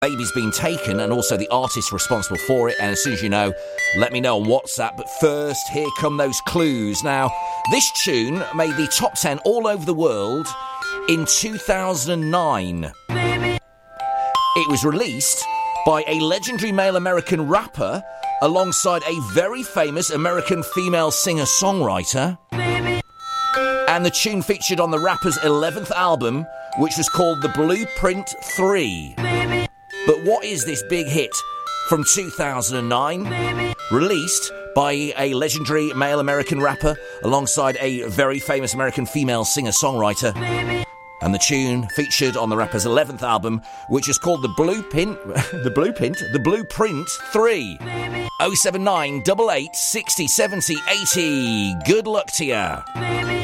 baby's been taken and also the artist responsible for it. And as soon as you know, let me know on WhatsApp. But first, here come those clues. Now, this tune made the top 10 all over the world in 2009. It was released by a legendary male American rapper alongside a very famous American female singer-songwriter. And the tune featured on the rapper's 11th album, which was called The Blueprint 3. But what is this big hit from 2009, released by a legendary male American rapper alongside a very famous American female singer-songwriter? And the tune featured on the rapper's 11th album, which is called The Blueprint 3. 079 88 60 70 80. Good luck to ya.